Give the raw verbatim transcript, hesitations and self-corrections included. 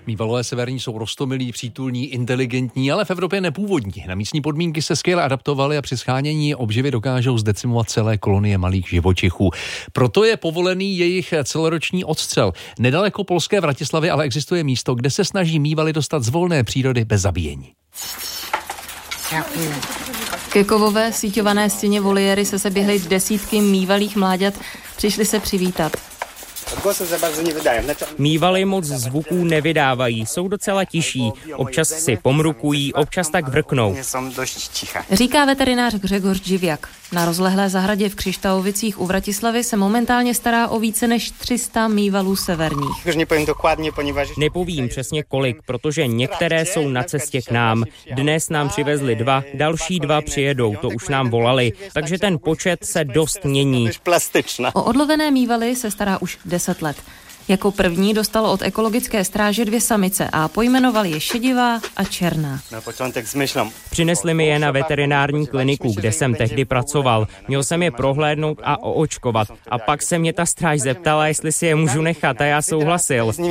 Mývalové severní jsou roztomilí, přítulní, inteligentní, ale v Evropě nepůvodní. Na místní podmínky se skvěle adaptovali a při shánění obživy dokážou zdecimovat celé kolonie malých živočichů. Proto je povolený jejich celoroční odstřel. Nedaleko polské Vratislavy ale existuje místo, kde se snaží mývaly dostat z volné přírody bez zabíjení. Ke kovové síťované stěně voliéry se seběhly desítky mývalých mláďat, přišli se přivítat. Mývaly moc zvuků nevydávají, jsou docela tiší, občas si pomrukují, občas tak vrknou. Říká veterinář Grzegorz Dziwiak. Na rozlehlé zahradě v Křišťalovicích u Vratislavy se momentálně stará o více než tři sta mývalů severních. Nepovím přesně kolik, protože některé jsou na cestě k nám. Dnes nám přivezli dva, další dva přijedou, to už nám volali, takže ten počet se dost mění. O odlovené mývaly se stará už deset let. Jako první dostalo od ekologické stráže dvě samice a pojmenovali je Šedivá a Černá. Přinesli mi je na veterinární kliniku, kde jsem tehdy pracoval. Měl jsem je prohlédnout a oočkovat. A pak se mě ta stráž zeptala, jestli si je můžu nechat, a já souhlasil.